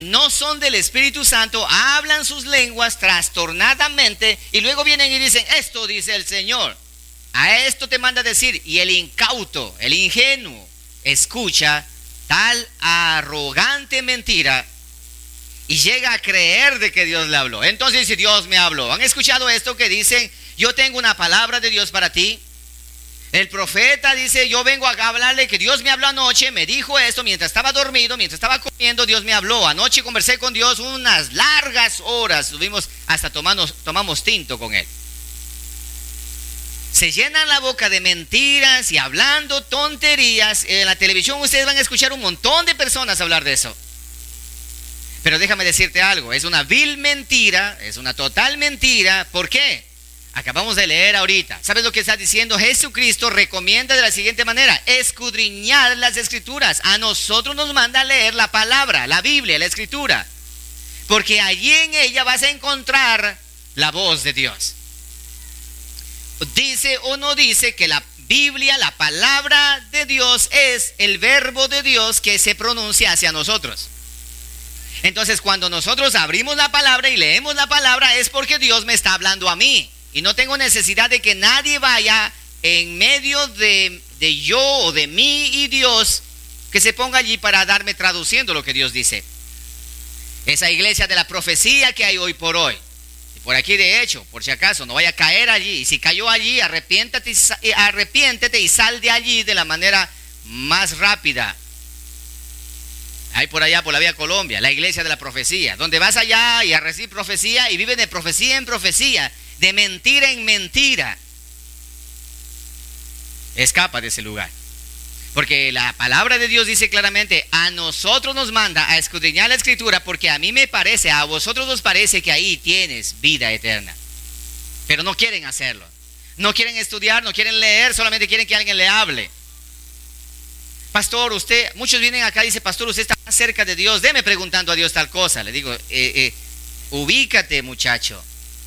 no son del Espíritu Santo, hablan sus lenguas trastornadamente y luego vienen y dicen, esto dice el Señor. A esto te manda decir, y el incauto, el ingenuo, escucha tal arrogante mentira y llega a creer de que Dios le habló. Entonces dice, Dios me habló. ¿Han escuchado esto que dicen, yo tengo una palabra de Dios para ti? El profeta dice, yo vengo a hablarle que Dios me habló anoche, me dijo esto mientras estaba dormido, mientras estaba comiendo, Dios me habló. Anoche conversé con Dios unas largas horas, hasta tomamos tinto con Él. Se llenan la boca de mentiras y hablando tonterías. En la televisión ustedes van a escuchar un montón de personas hablar de eso. Pero déjame decirte algo, es una vil mentira, es una total mentira. ¿Por qué? Acabamos de leer ahorita. ¿Sabes lo que está diciendo? Jesucristo recomienda de la siguiente manera: escudriñar las Escrituras. A nosotros nos manda a leer la palabra, la Biblia, la Escritura, porque allí en ella vas a encontrar la voz de Dios. Dice o no dice que la Biblia, la palabra de Dios, es el verbo de Dios que se pronuncia hacia nosotros. Entonces, cuando nosotros abrimos la palabra y leemos la palabra, es porque Dios me está hablando a mí. Y no tengo necesidad de que nadie vaya en medio de yo o de mí y Dios, que se ponga allí para darme traduciendo lo que Dios dice. Esa iglesia de la profecía que hay hoy por hoy. Y por aquí, de hecho, por si acaso, no vaya a caer allí. Y si cayó allí, arrepiéntete y sal de allí de la manera más rápida. Hay por allá, por la vía Colombia, la iglesia de la profecía, donde vas allá y a recibir profecía y viven de profecía en profecía, de mentira en mentira. Escapa de ese lugar, porque la palabra de Dios dice claramente: a nosotros nos manda a escudriñar la Escritura, porque a mí me parece, a vosotros os parece que ahí tienes vida eterna. Pero no quieren hacerlo, no quieren estudiar, no quieren leer, solamente quieren que alguien le hable. Pastor, muchos vienen acá y dicen: pastor, usted está más cerca de Dios, deme preguntando a Dios tal cosa. Le digo, ubícate, muchacho.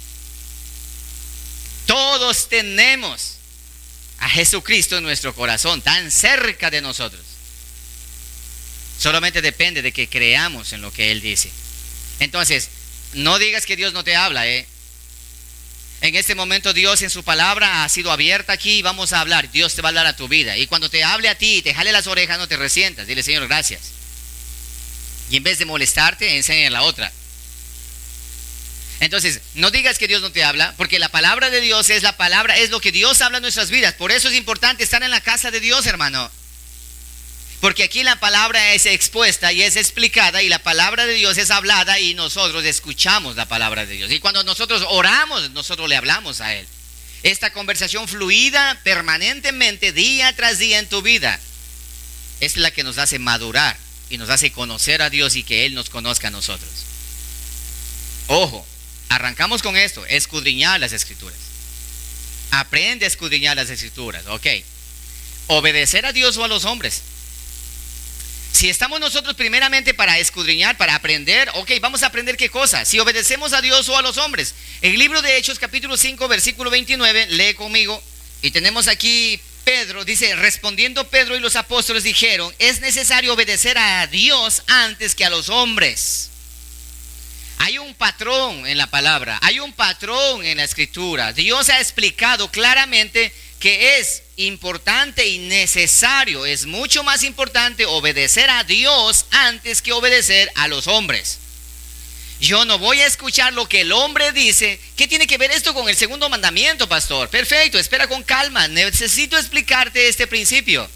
Todos tenemos a Jesucristo en nuestro corazón, tan cerca de nosotros. Solamente depende de que creamos en lo que Él dice. Entonces, no digas que Dios no te habla, En este momento Dios en su palabra ha sido abierta aquí y vamos a hablar. Dios te va a hablar a tu vida. Y cuando te hable a ti y te jale las orejas, no te resientas. Dile: Señor, gracias. Y en vez de molestarte, enséñale a la otra. Entonces, no digas que Dios no te habla, porque la palabra de Dios es la palabra, es lo que Dios habla en nuestras vidas. Por eso es importante estar en la casa de Dios, hermano. Porque aquí la palabra es expuesta y es explicada, y la palabra de Dios es hablada y nosotros escuchamos la palabra de Dios. Y cuando nosotros oramos, nosotros le hablamos a Él. Esta conversación fluida permanentemente, día tras día en tu vida, es la que nos hace madurar y nos hace conocer a Dios y que Él nos conozca a nosotros. Ojo, arrancamos con esto: escudriñar las Escrituras. Aprende a escudriñar las Escrituras, ok. Obedecer a Dios o a los hombres. Si estamos nosotros primeramente para escudriñar, para aprender, ok, vamos a aprender qué cosa. Si obedecemos a Dios o a los hombres. El libro de Hechos, capítulo 5, versículo 29, lee conmigo. Y tenemos aquí Pedro, dice: respondiendo Pedro y los apóstoles dijeron: es necesario obedecer a Dios antes que a los hombres. Hay un patrón en la palabra, hay un patrón en la Escritura. Dios ha explicado claramente que es importante y necesario, es mucho más importante obedecer a Dios antes que obedecer a los hombres. Yo no voy a escuchar lo que el hombre dice. ¿Qué tiene que ver esto con el segundo mandamiento, pastor? Perfecto, espera con calma, necesito explicarte este principio.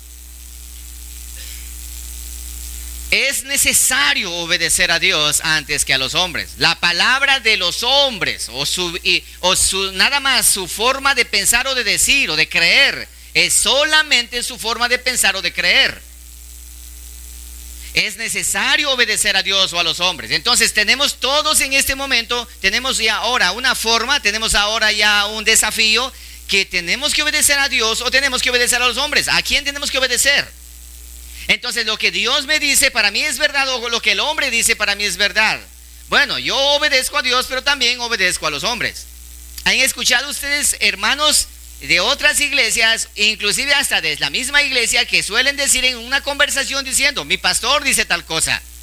Es necesario obedecer a Dios antes que a los hombres. La palabra de los hombres nada más su forma de pensar o de decir o de creer es solamente su forma de pensar o de creer. Es necesario obedecer a Dios o a los hombres. Entonces tenemos todos en este momento, tenemos ya ahora una forma, tenemos ahora ya un desafío, que tenemos que obedecer a Dios o tenemos que obedecer a los hombres. ¿A quién tenemos que obedecer? Entonces, lo que Dios me dice para mí es verdad, o lo que el hombre dice para mí es verdad. Bueno, yo obedezco a Dios, pero también obedezco a los hombres. ¿Han escuchado ustedes hermanos de otras iglesias, inclusive hasta de la misma iglesia, que suelen decir en una conversación diciendo: mi pastor dice tal cosa?